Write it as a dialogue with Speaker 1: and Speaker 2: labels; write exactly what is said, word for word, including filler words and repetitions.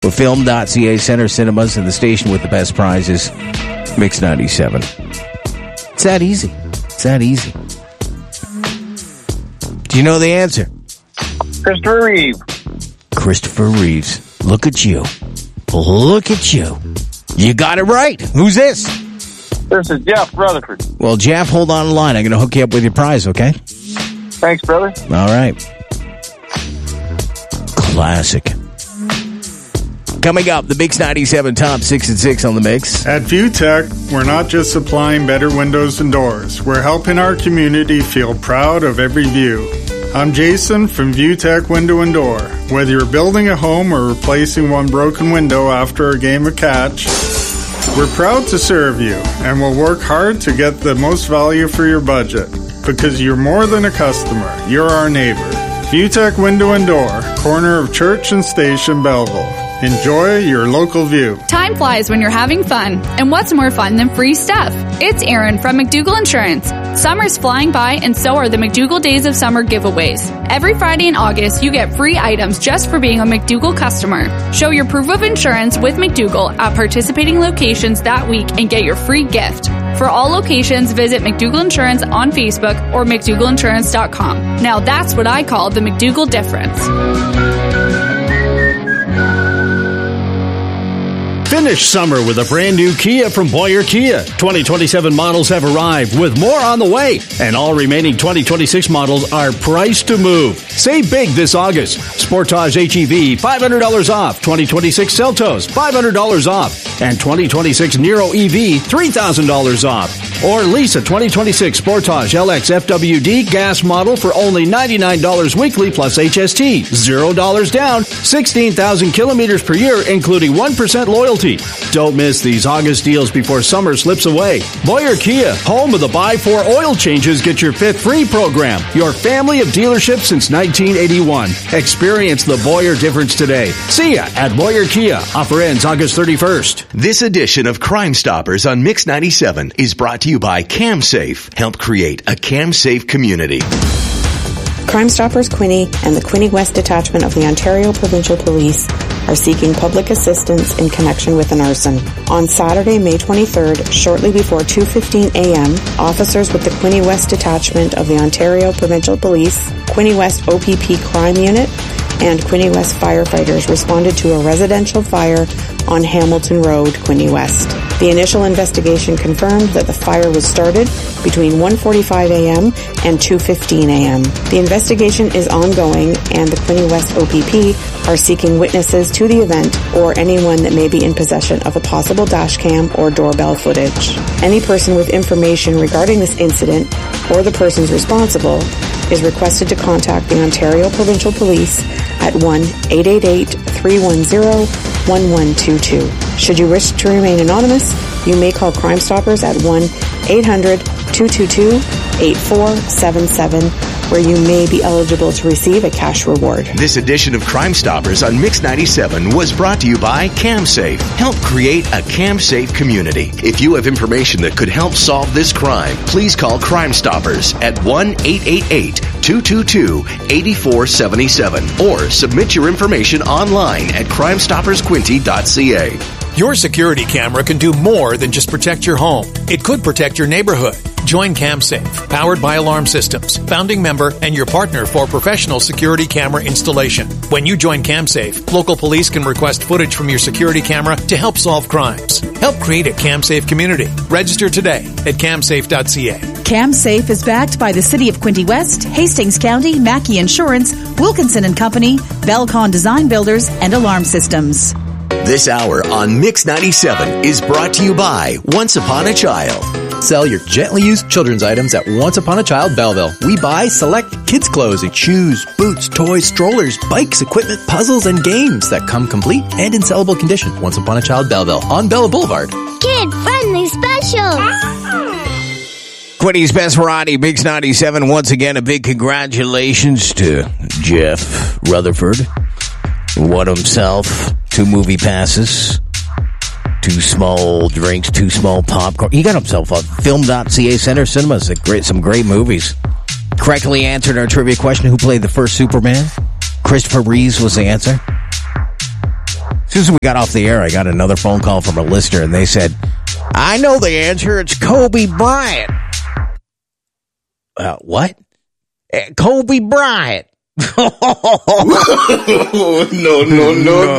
Speaker 1: With film dot c a, Center Cinemas, and the station with the best prizes, Mix ninety-seven. It's that easy. It's that easy. Do you know the answer?
Speaker 2: Christopher Reeve.
Speaker 1: Christopher Reeves. Look at you. Look at you. You got it right. Who's this?
Speaker 2: This is Jeff Rutherford.
Speaker 1: Well, Jeff, hold on the line. I'm going to hook you up with your prize, okay?
Speaker 2: Thanks, brother.
Speaker 1: All right. Classic. Coming up, the Mix ninety-seven Top six and six on the Mix.
Speaker 3: At ViewTech, we're not just supplying better windows and doors. We're helping our community feel proud of every view. I'm Jason from ViewTech Window and Door. Whether you're building a home or replacing one broken window after a game of catch, we're proud to serve you, and we'll work hard to get the most value for your budget. Because you're more than a customer, you're our neighbor. ViewTech Window and Door, corner of Church and Station, Belleville. Enjoy your local view.
Speaker 4: Time flies when you're having fun. And what's more fun than free stuff? It's Aaron from McDougall Insurance. Summer's flying by, and so are the McDougall Days of Summer giveaways. Every Friday in August, you get free items just for being a McDougall customer. Show your proof of insurance with McDougall at participating locations that week and get your free gift. For all locations, visit McDougall Insurance on Facebook or mcdougall insurance dot com. Now that's what I call the McDougall difference.
Speaker 5: Finish summer with a brand new Kia from Boyer Kia. twenty twenty-seven models have arrived with more on the way, and all remaining twenty twenty-six models are priced to move. Save big this August. Sportage H E V, five hundred dollars off. twenty twenty-six Seltos, five hundred dollars off. And twenty twenty-six Nero E V, three thousand dollars off. Or lease a twenty twenty-six Sportage L X F W D gas model for only ninety-nine dollars weekly plus H S T. zero dollars down, sixteen thousand kilometers per year, including one percent loyalty. Don't miss these August deals before summer slips away. Boyer Kia, home of the Buy Four Oil Changes, Get Your Fifth Free program. Your family of dealerships since nineteen eighty-one. Experience the Boyer difference today. See ya at Boyer Kia. Offer ends August thirty-first.
Speaker 6: This edition of Crime Stoppers on Mix ninety-seven is brought to you by CamSafe. Help create a CamSafe community.
Speaker 7: Crime Stoppers Quinte and the Quinte West Detachment of the Ontario Provincial Police are seeking public assistance in connection with an arson. On Saturday, May twenty-third, shortly before two fifteen a.m., officers with the Quinte West Detachment of the Ontario Provincial Police, Quinte West O P P Crime Unit, and Quinte West firefighters responded to a residential fire on Hamilton Road, Quinte West. The initial investigation confirmed that the fire was started between one forty-five a.m. and two fifteen a.m. The investigation is ongoing, and the Quinte West O P P are seeking witnesses to the event or anyone that may be in possession of a possible dash cam or doorbell footage. Any person with information regarding this incident or the persons responsible is requested to contact the Ontario Provincial Police at one eight eight eight, three one zero, one one two two. Should you wish to remain anonymous, you may call Crime Stoppers at one eight hundred, two two two, eight four seven seven, where you may be eligible to receive a cash reward.
Speaker 6: This edition of Crime Stoppers on Mix ninety-seven was brought to you by CamSafe. Help create a CamSafe community. If you have information that could help solve this crime, please call Crime Stoppers at one eight eight eight, two two two, eight four seven seven or submit your information online at crime stoppers quinte dot c a.
Speaker 8: Your security camera can do more than just protect your home. It could protect your neighborhood. Join CamSafe, powered by Alarm Systems, founding member and your partner for professional security camera installation. When you join CamSafe, local police can request footage from your security camera to help solve crimes. Help create a CamSafe community. Register today at cam safe dot c a.
Speaker 9: CamSafe is backed by the City of Quinte West, Hastings County, Mackey Insurance, Wilkinson and Company, Belcon Design Builders, and Alarm Systems.
Speaker 6: This hour on Mix ninety-seven is brought to you by Once Upon a Child.
Speaker 10: Sell your gently used children's items at Once Upon a Child Belleville. We buy select kids' clothes, shoes, boots, toys, strollers, bikes, equipment, puzzles, and games that come complete and in sellable condition. Once Upon a Child Belleville on Bella Boulevard.
Speaker 11: Kid-friendly special.
Speaker 1: Quinte's Best Variety, Mix ninety-seven. Once again, a big congratulations to Jeff Rutherford, who won himself two movie passes, two small drinks, two small popcorn. He got himself a film dot c a Center Cinemas. Great, some great movies. Correctly answered our trivia question, who played the first Superman? Christopher Reeves was the answer. As soon as we got off the air, I got another phone call from a listener, and they said, I know the answer. It's Kobe Bryant. Uh, what? Uh, Kobe Bryant.
Speaker 12: no, no, no, no,